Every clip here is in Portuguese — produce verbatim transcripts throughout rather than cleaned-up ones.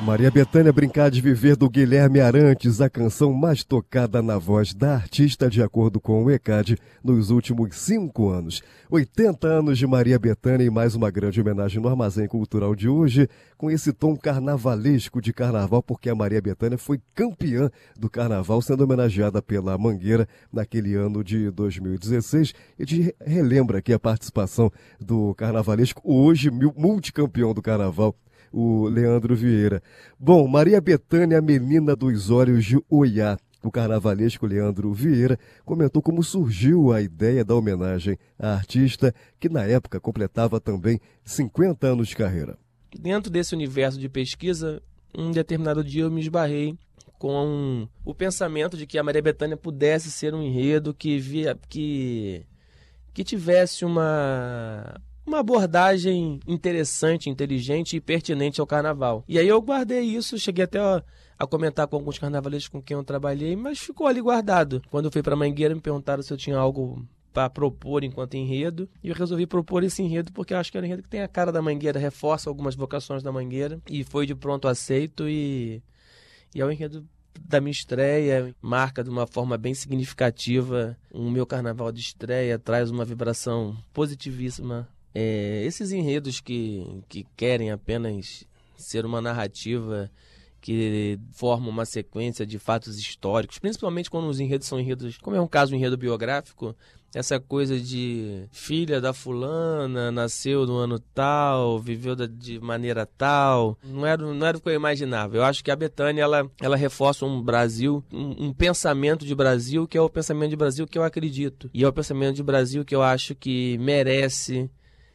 Maria Bethânia, Brincar de Viver, do Guilherme Arantes, a canção mais tocada na voz da artista, de acordo com o ECAD, nos últimos cinco anos. oitenta anos de Maria Bethânia e mais uma grande homenagem no Armazém Cultural de hoje, com esse tom carnavalesco de carnaval, porque a Maria Bethânia foi campeã do carnaval, sendo homenageada pela Mangueira naquele ano de dois mil e dezesseis. E de relembra aqui a participação do carnavalesco, hoje multicampeão do carnaval, o Leandro Vieira. Bom, Maria Bethânia, a menina dos olhos de Oiá. O carnavalesco Leandro Vieira comentou como surgiu a ideia da homenagem à artista, que na época completava também cinquenta anos de carreira. Dentro desse universo de pesquisa, um determinado dia eu me esbarrei com o pensamento de que a Maria Bethânia pudesse ser um enredo que, via, que, que tivesse uma... uma abordagem interessante, inteligente e pertinente ao carnaval. E aí eu guardei isso, cheguei até a, a comentar com alguns carnavalescos com quem eu trabalhei, mas ficou ali guardado. Quando eu fui para Mangueira, me perguntaram se eu tinha algo para propor enquanto enredo, e eu resolvi propor esse enredo porque eu acho que é um enredo que tem a cara da Mangueira, reforça algumas vocações da Mangueira, e foi de pronto aceito, e, e é um enredo da minha estreia, marca de uma forma bem significativa o meu carnaval de estreia, traz uma vibração positivíssima. É, esses enredos que, que querem apenas ser uma narrativa que forma uma sequência de fatos históricos, principalmente quando os enredos são enredos, como é um caso um enredo biográfico, essa coisa de filha da fulana, nasceu no ano tal, viveu da, de maneira tal, não era, não era o que eu imaginava. Eu acho que a Bethânia, ela, ela reforça um Brasil, um, um pensamento de Brasil, que é o pensamento de Brasil que eu acredito, e é o pensamento de Brasil que eu acho que merece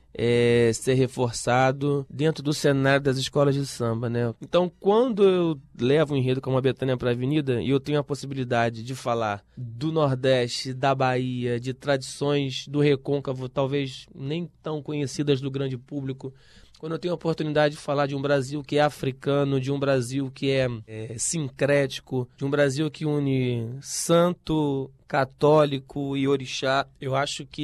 É, ser reforçado dentro do cenário das escolas de samba, né? Então, quando eu levo um enredo como a Bethânia para a Avenida e eu tenho a possibilidade de falar do Nordeste, da Bahia, de tradições do Recôncavo, talvez nem tão conhecidas do grande público, quando eu tenho a oportunidade de falar de um Brasil que é africano, de um Brasil que é, é sincrético, de um Brasil que une santo, católico e orixá, eu acho que